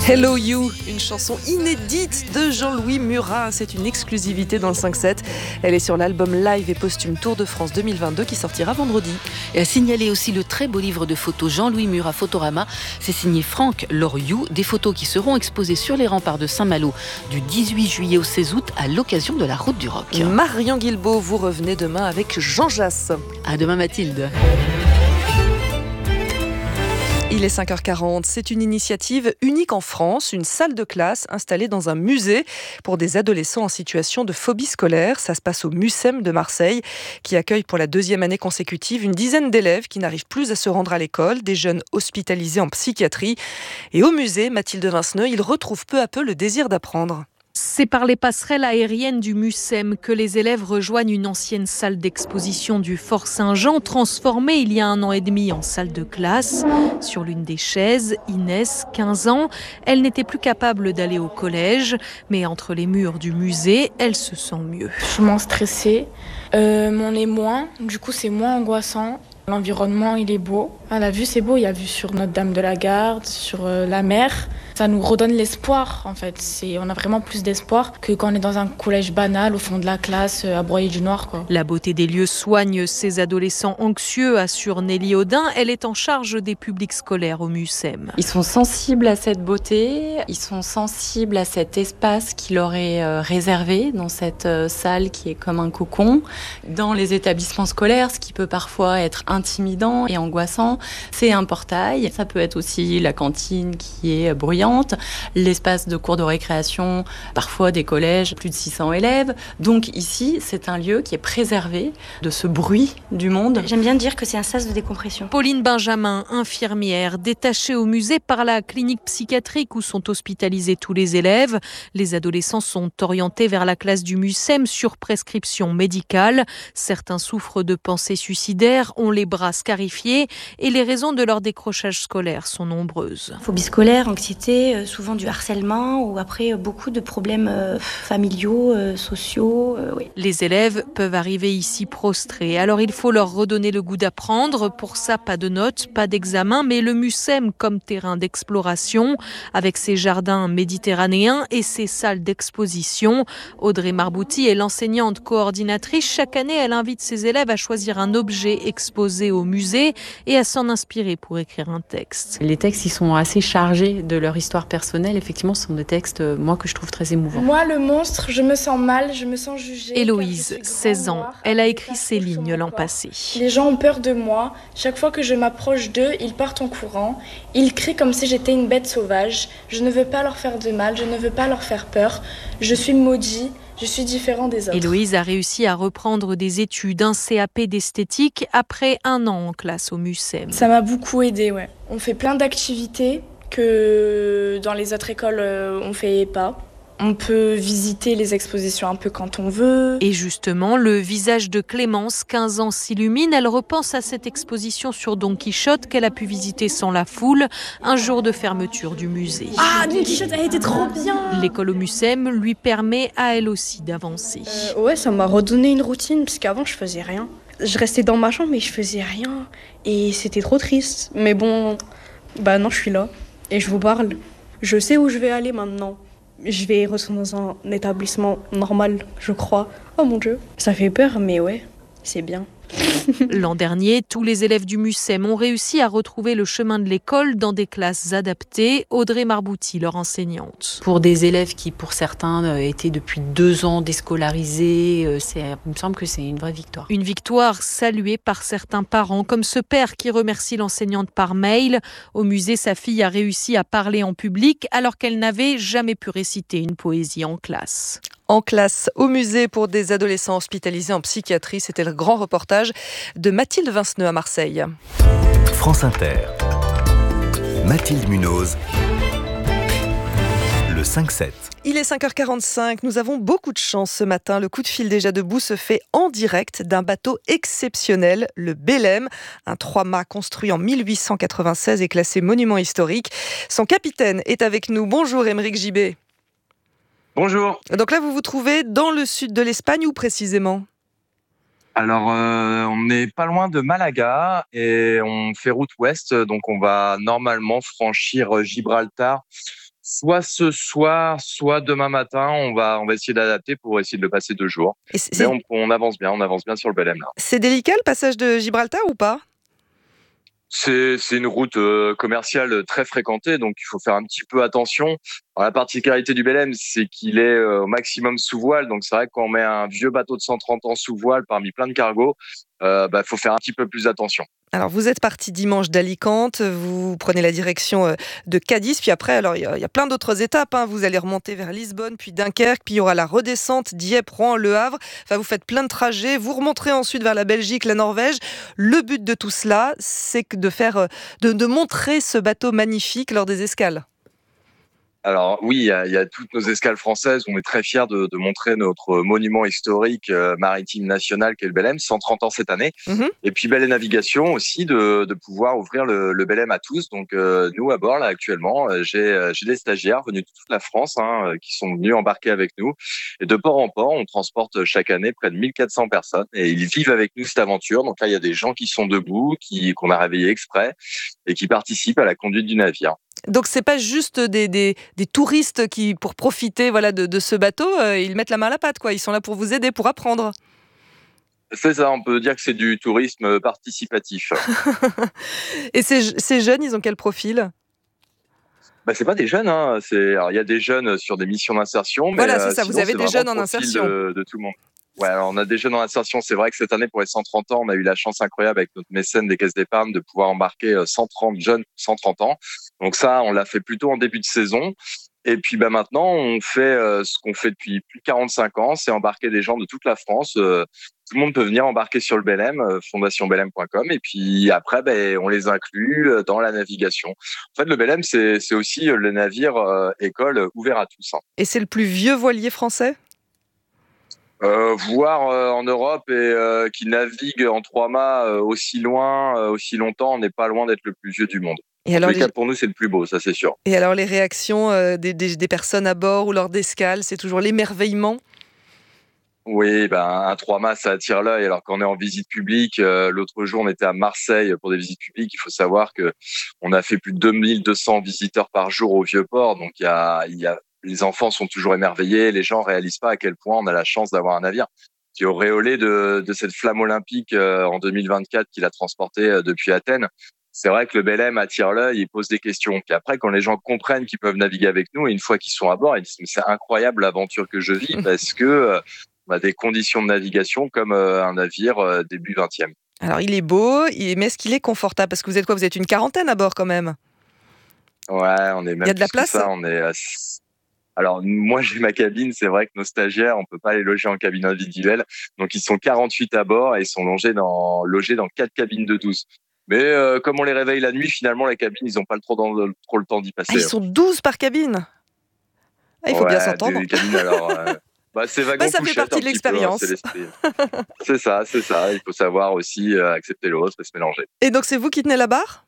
Hello You, une chanson inédite de Jean-Louis Murat. C'est une exclusivité dans le 5-7. Elle est sur l'album live et posthume Tour de France 2022 qui sortira vendredi. Et à signaler aussi le très beau livre de photos Jean-Louis Murat Photorama. C'est signé Franck Loriou. Des photos qui seront exposées sur les remparts de Saint-Malo du 18 juillet au 16 août à l'occasion de la Route du Rock. Marion Guilbault, vous revenez demain avec Jean Jass. À demain Mathilde. Il est 5h40. C'est une initiative unique en France, une salle de classe installée dans un musée pour des adolescents en situation de phobie scolaire. Ça se passe au Mucem de Marseille, qui accueille pour la 2e année consécutive une dizaine d'élèves qui n'arrivent plus à se rendre à l'école, des jeunes hospitalisés en psychiatrie. Et au musée, Mathilde Vinceneux, ils retrouvent peu à peu le désir d'apprendre. C'est par les passerelles aériennes du Mucem que les élèves rejoignent une ancienne salle d'exposition du Fort Saint-Jean, transformée il y a 1 an et demi en salle de classe. Sur l'une des chaises, Inès, 15 ans, elle n'était plus capable d'aller au collège, mais entre les murs du musée, elle se sent mieux. Je suis moins stressée, on est moins, du coup c'est moins angoissant. L'environnement, il est beau. À la vue, c'est beau. Il y a vue sur Notre-Dame de la Garde, sur la mer. Ça nous redonne l'espoir, en fait. On a vraiment plus d'espoir que quand on est dans un collège banal, au fond de la classe, à broyer du noir, quoi. La beauté des lieux soigne ces adolescents anxieux, assure Nelly Audin. Elle est en charge des publics scolaires au Mucem. Ils sont sensibles à cette beauté, ils sont sensibles à cet espace qui leur est réservé dans cette salle qui est comme un cocon. Dans les établissements scolaires, ce qui peut parfois être intimidant et angoissant, c'est un portail. Ça peut être aussi la cantine qui est bruyante, l'espace de cours de récréation, parfois des collèges, plus de 600 élèves. Donc ici, c'est un lieu qui est préservé de ce bruit du monde. J'aime bien dire que c'est un sas de décompression. Pauline Benjamin, infirmière, détachée au musée par la clinique psychiatrique où sont hospitalisés tous les élèves. Les adolescents sont orientés vers la classe du Mucem sur prescription médicale. Certains souffrent de pensées suicidaires, ont les bras scarifiés et les raisons de leur décrochage scolaire sont nombreuses. Phobie scolaire, anxiété, souvent du harcèlement ou après beaucoup de problèmes familiaux, sociaux. Oui. Les élèves peuvent arriver ici prostrés. Alors il faut leur redonner le goût d'apprendre. Pour ça, pas de notes, pas d'examen, mais le Mucem comme terrain d'exploration avec ses jardins méditerranéens et ses salles d'exposition. Audrey Marbouti est l'enseignante coordinatrice. Chaque année, elle invite ses élèves à choisir un objet exposé au musée et à s'en inspirer pour écrire un texte. Les textes, ils sont assez chargés de leur histoire personnelle. Effectivement, ce sont des textes, moi, que je trouve très émouvants. Moi, le monstre, je me sens mal, je me sens jugée. Héloïse, 16 ans, elle a écrit ces lignes l'an passé. Les gens ont peur de moi. Chaque fois que je m'approche d'eux, ils partent en courant. Ils crient comme si j'étais une bête sauvage. Je ne veux pas leur faire de mal, je ne veux pas leur faire peur. Je suis maudit. Je suis différent des autres. Héloïse a réussi à reprendre des études, un CAP d'esthétique, après 1 an en classe au Mucem. Ça m'a beaucoup aidée, ouais. On fait plein d'activités que dans les autres écoles, on fait pas. On peut visiter les expositions un peu quand on veut. Et justement, le visage de Clémence, 15 ans, s'illumine. Elle repense à cette exposition sur Don Quichotte qu'elle a pu visiter sans la foule, un jour de fermeture du musée. Ah, Don Quichotte, elle était trop bien! L'école au Mucem lui permet à elle aussi d'avancer. Ouais, ça m'a redonné une routine, parce qu'avant, je faisais rien. Je restais dans ma chambre, mais je faisais rien. Et c'était trop triste. Mais bon, non, je suis là. Et je vous parle. Je sais où je vais aller maintenant. Je vais retourner dans un établissement normal, je crois. Oh mon Dieu, ça fait peur, mais ouais, c'est bien. L'an dernier, tous les élèves du Mucem ont réussi à retrouver le chemin de l'école dans des classes adaptées. Audrey Marbouti, leur enseignante. Pour des élèves qui, pour certains, étaient depuis 2 ans déscolarisés, il me semble que c'est une vraie victoire. Une victoire saluée par certains parents, comme ce père qui remercie l'enseignante par mail. Au musée, sa fille a réussi à parler en public alors qu'elle n'avait jamais pu réciter une poésie en classe. En classe au musée pour des adolescents hospitalisés en psychiatrie, c'était le grand reportage de Mathilde Vinceneux à Marseille. France Inter, Mathilde Munoz, le 5-7. Il est 5h45, nous avons beaucoup de chance ce matin. Le coup de fil déjà debout se fait en direct d'un bateau exceptionnel, le Belém, un 3-mâts construit en 1896 et classé monument historique. Son capitaine est avec nous. Bonjour Aymeric Gibet. Bonjour. Donc là, vous vous trouvez dans le sud de l'Espagne, où précisément ? Alors, on n'est pas loin de Malaga et on fait route ouest, donc on va normalement franchir Gibraltar Soit ce soir, soit demain matin, on va essayer d'adapter pour essayer de le passer 2 jours. Et Mais on avance bien sur le Belém là. c'est délicat le passage de Gibraltar ou pas? C'est une route commerciale très fréquentée, donc il faut faire un petit peu attention. Alors, la particularité du Belém, c'est qu'il est au maximum sous voile, donc c'est vrai que quand on met un vieux bateau de 130 ans sous voile parmi plein de cargos, faut faire un petit peu plus attention. Alors vous êtes parti dimanche d'Alicante, vous prenez la direction de Cadiz, puis après alors il y a plein d'autres étapes, hein. Vous allez remonter vers Lisbonne, puis Dunkerque, puis il y aura la redescente Dieppe, Rouen, Le Havre. Enfin vous faites plein de trajets, vous remonterez ensuite vers la Belgique, la Norvège. Le but de tout cela, c'est de montrer ce bateau magnifique lors des escales. Alors oui, il y a toutes nos escales françaises. On est très fiers de montrer notre monument historique maritime national qu'est le Belém, 130 ans cette année. Et puis Belle Navigation aussi, de pouvoir ouvrir le Belém à tous. Donc nous à bord là actuellement, j'ai des stagiaires venus de toute la France qui sont venus embarquer avec nous. Et de port en port, on transporte chaque année près de 1400 personnes et ils vivent avec nous cette aventure. Donc là, il y a des gens qui sont debout, qu'on a réveillés exprès et qui participent à la conduite du navire. Donc c'est pas juste des touristes qui, pour profiter de ce bateau, ils mettent la main à la pâte, quoi. Ils sont là pour vous aider, pour apprendre. C'est ça, on peut dire que c'est du tourisme participatif. Et ces jeunes, ils ont quel profil? C'est pas des jeunes, hein. Alors il y a des jeunes sur des missions d'insertion, mais voilà, c'est ça. sinon, Vous avez c'est des vraiment jeunes en le profil insertion. de tout le monde. Ouais, alors on a des jeunes en insertion. C'est vrai que cette année, pour les 130 ans, on a eu la chance incroyable avec notre mécène des caisses d'épargne de pouvoir embarquer 130 jeunes, 130 ans. Donc ça, on l'a fait plutôt en début de saison. Et puis maintenant, on fait ce qu'on fait depuis plus de 45 ans, c'est embarquer des gens de toute la France. Tout le monde peut venir embarquer sur le Belém, fondationbelém.com. Et puis après, on les inclut dans la navigation. En fait, le Belém, c'est aussi le navire école ouvert à tous. Et c'est le plus vieux voilier français? Voir en Europe et qui navigue en 3 mâts aussi loin, aussi longtemps, on n'est pas loin d'être le plus vieux du monde. Et En tous alors, les cas, pour nous, c'est le plus beau, ça c'est sûr. et alors les réactions des personnes à bord ou lors d'escale, c'est toujours l'émerveillement? Oui, un 3 mâts, ça attire l'œil. Alors quand on est en visite publique, l'autre jour, on était à Marseille pour des visites publiques. Il faut savoir que on a fait plus de 2200 visiteurs par jour au Vieux-Port. Donc les enfants sont toujours émerveillés. Les gens réalisent pas à quel point on a la chance d'avoir un navire qui est auréolé de cette flamme olympique en 2024 qu'il a transporté depuis Athènes. C'est vrai que le Belém attire l'œil, il pose des questions. Puis après, quand les gens comprennent qu'ils peuvent naviguer avec nous, et une fois qu'ils sont à bord, ils disent « mais c'est incroyable l'aventure que je vis parce que on a des conditions de navigation comme un navire début 20e. » Alors il est beau, mais est-ce qu'il est confortable? Parce que vous êtes quoi? Vous êtes une quarantaine à bord quand même. Ouais, on est Il y même a de la plus que place? ça. Alors moi j'ai ma cabine, c'est vrai que nos stagiaires, on peut pas les loger en cabine individuelle, donc ils sont 48 à bord et ils sont logés dans 4 cabines de 12. Mais comme on les réveille la nuit, finalement les cabines, ils ont pas trop le temps d'y Ah, passer. ils sont 12 par cabine. Ah, il faut bien s'entendre. Des cabines alors. C'est wagon Ça fait couchette partie un de petit peu, l'expérience. c'est l'esprit. C'est ça. Il faut savoir aussi accepter l'autre et se mélanger. Et donc c'est vous qui tenez la barre?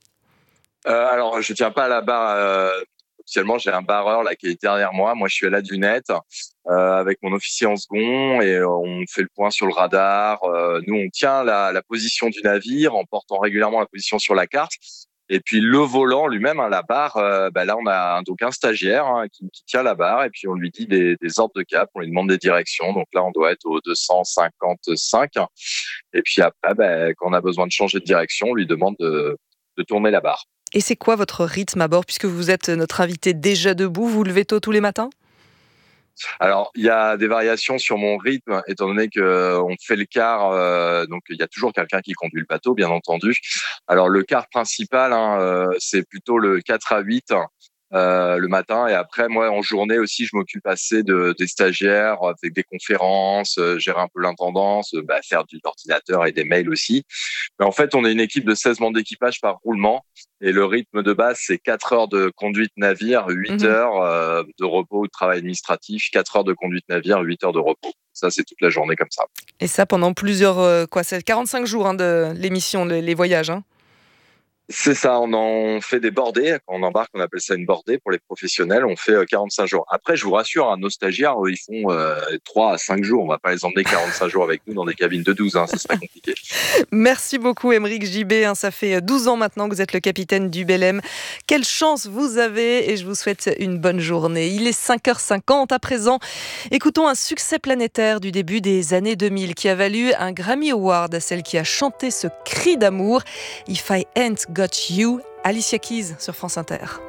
Alors je tiens pas à la barre. Officiellement, j'ai un barreur là qui est derrière moi. Moi, je suis à la dunette avec mon officier en second et on fait le point sur le radar. Nous, on tient la position du navire en portant régulièrement la position sur la carte. Et puis le volant lui-même, la barre, là on a donc un stagiaire qui tient la barre et puis on lui dit des ordres de cap, on lui demande des directions. Donc là, on doit être au 255. Et puis après, quand on a besoin de changer de direction, on lui demande de tourner la barre. Et c'est quoi votre rythme à bord? Puisque vous êtes notre invité déjà debout, vous levez tôt tous les matins? Alors, il y a des variations sur mon rythme, étant donné qu'on fait le quart, donc il y a toujours quelqu'un qui conduit le bateau, bien entendu. Alors, le quart principal, c'est plutôt le 4 à 8 le matin. Et après, moi, en journée aussi, je m'occupe assez des stagiaires, avec des conférences, gérer un peu l'intendance, faire de l'ordinateur et des mails aussi. Mais en fait, on est une équipe de 16 membres d'équipage par roulement. Et le rythme de base, c'est 4 heures de conduite navire, 8 heures de repos ou de travail administratif, 4 heures de conduite navire, 8 heures de repos. Ça, c'est toute la journée comme ça. Et ça pendant plusieurs... c'est 45 jours de l'émission, les voyages. C'est ça, on fait des bordées. Quand on embarque, on appelle ça une bordée pour les professionnels. On fait 45 jours. Après, je vous rassure, nos stagiaires, ils font 3 à 5 jours. On va pas les emmener 45 jours avec nous dans des cabines de 12. Ça serait compliqué. Merci beaucoup, Aymeric Gibet. Ça fait 12 ans maintenant que vous êtes le capitaine du Belém. Quelle chance vous avez et je vous souhaite une bonne journée. Il est 5h50 à présent. Écoutons un succès planétaire du début des années 2000 qui a valu un Grammy Award à celle qui a chanté ce cri d'amour. If I Ain't Got You, Alicia Keys sur France Inter.